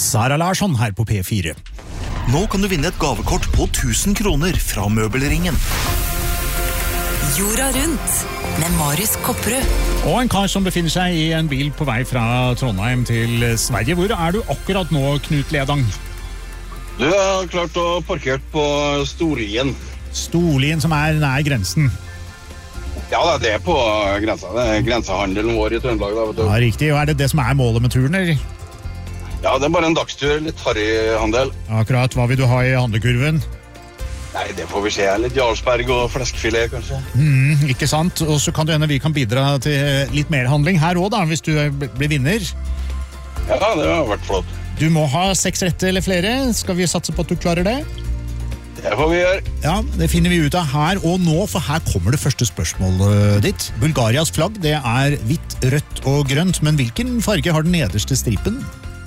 Sara Larsson her på P4. Nå kan du vinne et gavekort på 1000 kroner fra Møbelringen. Jorda rundt med Marius Kopperud. Og en kar som befinner seg i en bil på vei fra Trondheim til Sverige. Hvor er du akkurat nå, Knut Ledang? Du har klart å parkere på Storlien. Storlien som er nær grensen. Ja, det er på grensa. Det er grensehandelen vår i Trøndelag. Da, vet du. Ja, riktig. Og er det som er målet med turen, eller? Ja, det er bare en dagstur, litt harryhandel. Akkurat. Hva vil du ha i handlekurven? Nei, det får vi se. Litt Jarlsberg og fleskfilet, kanskje. Ikke sant? Og så kan det hende vi kan bidra til litt mer handling her også, da, hvis du blir vinner. Ja, det har vært flott. Du må ha 6 rette eller flere. Skal vi satse på at du klarer det? Det får vi gjøre. Ja, det finner vi ut av her og nå, for her kommer det første spørsmålet ditt. Bulgarias flagg, det er hvitt, rødt og grønt, men hvilken farge har den nederste stripen?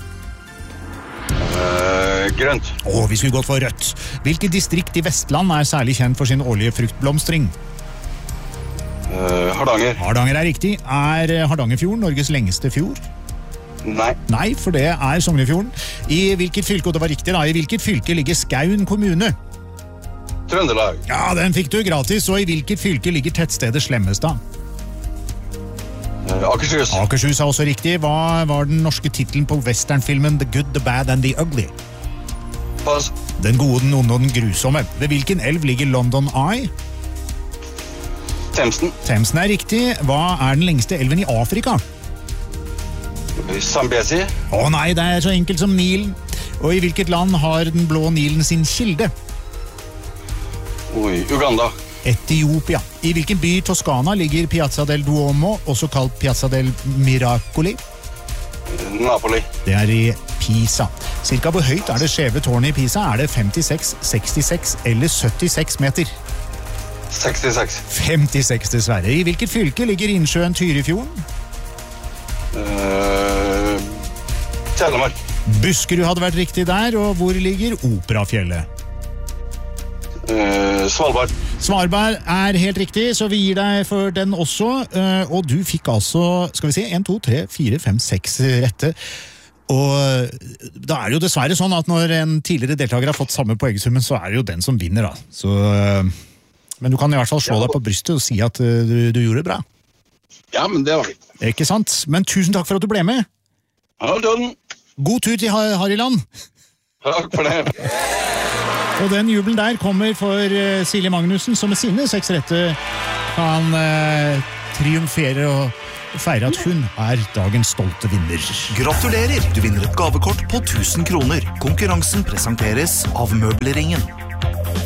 Grønt. Vi skulle gått for rødt. Hvilket distrikt i Vestland er særlig kjent for sin årlige fruktblomstring? Hardanger. Hardanger er riktig. Er Hardangerfjorden Norges lengste fjord? Nei. Nei, for det er Sognefjorden. I hvilket fylke, og det var riktig da, i hvilket fylke ligger Skaun kommune? Trøndelag. Ja, den fikk du gratis. Og i hvilket fylke ligger tettstedet Slemmestad? Akershus. Akershus er også riktig. Hva var den norske titelen på westernfilmen The Good, The Bad and The Ugly? Pass. Den gode, den onde og den grusomme. Ved hvilken elv ligger London Eye? Themsen. Themsen er riktig. Hva er den lengste elven i Afrika? Zambezi. Nei, det er så enkelt som Nilen. Og i hvilket land har den blå Nilen sin kilde? Uganda. Etiopia. I hvilken by i Toskana ligger Piazza del Duomo, også kalt Piazza del Miracoli? Napoli. Det er i Pisa. Cirka hvor høyt er det skjeve tårnet i Pisa? Er det 56, 66 eller 76 meter? 66. 56 dessverre. I hvilket fylke ligger innsjøen Tyrifjorden? Telemark. Buskerud hadde vært riktig der, og hvor ligger Operafjellet? Svalbard. Svalbard er helt riktig, så vi gir deg for den også. Og du fikk altså, skal vi se, 1, 2, 3, 4, 5, 6 rette. Og da er det jo dessverre sånn at når en tidligere deltaker har fått samme poengsummen, så er det jo den som vinner da. Så, men du kan i hvert fall slå deg på brystet og si at du gjorde det bra. Ja, men det var fint. Ikke sant? Men tusen takk for at du ble med. Ja, den. God tur til Harryland. Takk for det. Og den jubelen der kommer for Silje Magnussen, som med sine 6 rette kan triumfere og feire at hun er dagens stolte vinner. Gratulerer! Du vinner et gavekort på 1000 kroner. Konkurransen presenteres av Møbelringen.